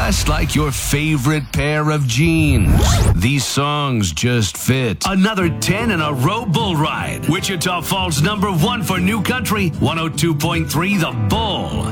dressed like your favorite pair of jeans. These songs just fit. Another 10 in a row bull ride. Wichita Falls #1 for New Country, 102.3 The Bull.